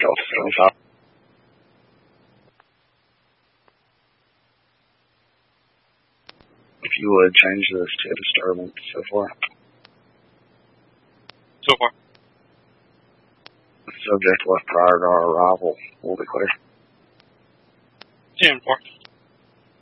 Delta 75. If you would change this to disturbance so far. So far. Subject left prior to our arrival. We'll be clear. 10-4.